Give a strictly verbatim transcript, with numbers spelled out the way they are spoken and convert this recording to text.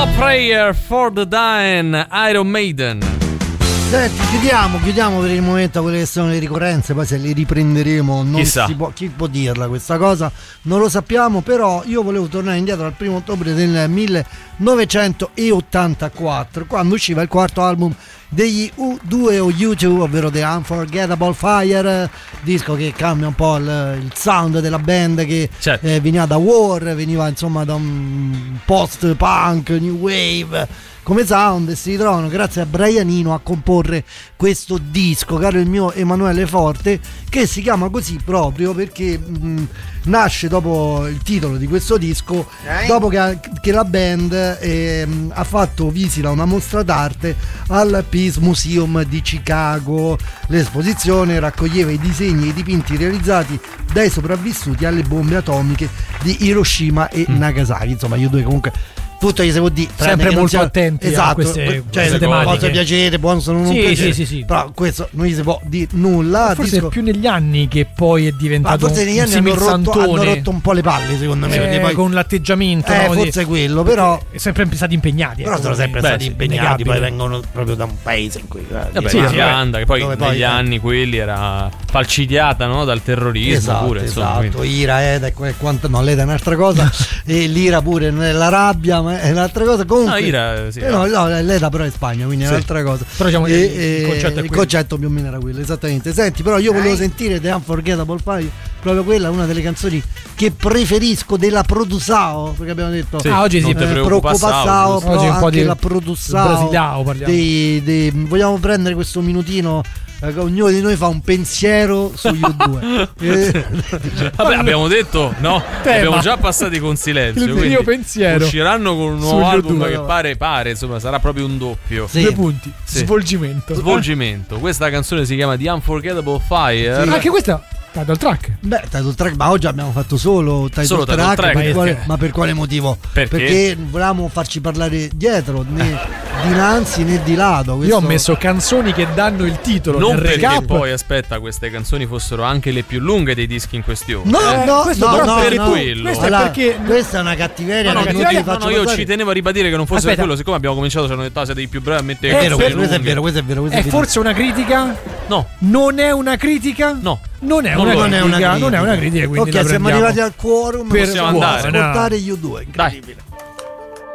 No Prayer for the Dying, Iron Maiden. Senti, chiudiamo, chiudiamo per il momento quelle che sono le ricorrenze, poi se le riprenderemo non Chissà. si può, chi può dirla questa cosa, non lo sappiamo, però io volevo tornare indietro al primo ottobre del millenovecentottantaquattro, quando usciva il quarto album degli U due o U due, ovvero The Unforgettable Fire, disco che cambia un po' il, il sound della band, che certo. eh, veniva da War, veniva insomma da un post-punk, new wave come sound, e si ritrovano grazie a Brian Eno a comporre questo disco, caro il mio Emanuele Forte, che si chiama così proprio perché mh, nasce dopo il titolo di questo disco, eh? dopo che, che la band eh, ha fatto visita a una mostra d'arte al Peace Museum di Chicago. L'esposizione raccoglieva i disegni e i dipinti realizzati dai sopravvissuti alle bombe atomiche di Hiroshima e mm. Nagasaki. Insomma, io due comunque tutto gli si può dire, sempre molto sia, attenti esatto, a queste, cioè, queste tematiche. Cosa piacere, buono sono non sì, piacere, sì, sì, sì. però questo non gli si può dire nulla. Forse disco... è più negli anni che poi è diventato ma forse negli anni un hanno rotto, hanno santone, rotto un po' le palle, secondo me, eh, poi... con l'atteggiamento, eh, no, forse di... quello, però è sempre stati impegnati, però ecco, sono sempre beh, stati sì, impegnati, poi innegabile. vengono proprio da un paese in cui Vabbè, sì, l'Irlanda, che poi dove negli poi, anni quelli era falcidiata, no, dal terrorismo, esatto, pure insomma, esatto, Ira, Eda, e quanto no, l'Eda è un'altra cosa e l'Ira pure nella rabbia, ma è un'altra cosa. Comunque no, Ira, sì, eh, no, no, l'Eda però è Spagna, quindi è sì. un'altra cosa. Però diciamo e, che e, il concetto è il quello. concetto più o meno era quello, esattamente. Senti, però io volevo sentire The Unforgettable Fire, proprio quella, una delle canzoni che preferisco della Produsao, perché abbiamo detto sì, ah, oggi non sì, te eh, preoccupa, Passao, però oggi un po' anche di la Produsao brasiliano parliamo. dei, dei, vogliamo prendere questo minutino, eh, ognuno di noi fa un pensiero su U due. eh, Vabbè, abbiamo detto no, Tema. abbiamo già passati con silenzio, Il quindi mio pensiero usciranno con un su nuovo U album due, che no. pare pare insomma sarà proprio un doppio. Sì. Due punti, Sì. svolgimento. Svolgimento. Questa canzone si chiama The Unforgettable Fire. Sì. Anche questa title track. Beh, title track, ma oggi abbiamo fatto solo title Solo title track, track, per perché? quale, ma per quale motivo? Perché? volevamo farci parlare dietro, né dinanzi né di lato. Questo... Io ho messo canzoni che danno il titolo Non nel perché recap. poi aspetta, queste canzoni fossero anche le più lunghe dei dischi in questione. No, eh. no, questo no, però no, per no. quello. Questo Allora, è perché questa è una cattiveria. No, no, che non cattiveria, ti no, faccio no, io passare. ci tenevo a ribadire che non fosse Aspetta. per quello. Siccome abbiamo cominciato, ci hanno detto: ah, siete i più bravi a mettere Eh, canzoni Questo, questo è lunghe. vero, questo è vero. Questo è è vero. forse una critica? No, Non è una critica? no. Non è Non una lo è. critica, Non è una critica. non è una critica, quindi Ok, la siamo prendiamo arrivati al quorum, per possiamo andare. ascoltare U due. Incredibile.